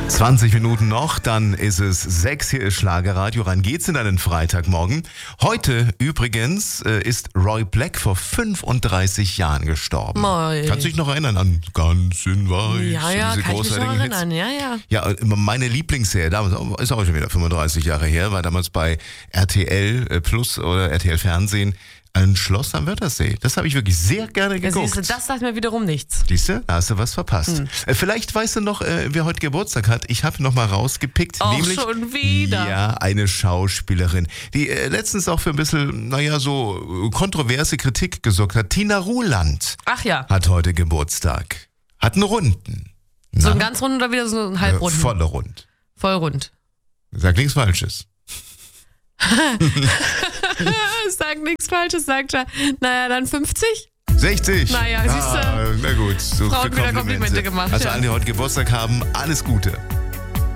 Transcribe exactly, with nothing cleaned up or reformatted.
zwanzig Minuten noch, dann ist es sechs, hier ist Schlagerradio, rein geht's in einen Freitagmorgen. Heute übrigens äh, ist Roy Black vor fünfunddreißig Jahren gestorben. Moi. Kannst du dich noch erinnern an Ganz in Weiß? Ja, ja, diese kann ich mich noch großartigen erinnern, ja, ja. Ja, meine Lieblingsserie, damals ist auch schon wieder fünfunddreißig Jahre her, war damals bei R T L Plus oder R T L Fernsehen ein Schloss am Wörthersee. Das habe ich wirklich sehr gerne geguckt. Ja, siehst du, das sagt mir wiederum nichts. Siehst du, da hast du was verpasst. Hm. Äh, vielleicht weißt du noch, äh, wer heute Geburtstag hat. Ich habe noch mal rausgepickt. Auch nämlich, schon wieder? Ja, eine Schauspielerin, die äh, letztens auch für ein bisschen, naja, so kontroverse Kritik gesorgt hat. Tina Ruland. Ach ja. Hat heute Geburtstag. Hat einen Runden. Na? So Na? einen ganz runden oder wieder so einen halbrunden? Äh, volle Rund. Voll rund. Sag nichts Falsches. Sag nichts Falsches, sagt er. Naja, dann fünfzig? sechzig? Naja, siehst du. Ah, na gut. So Frauen wieder Komplimente gemacht. Also ja. alle, die heute Geburtstag haben, alles Gute.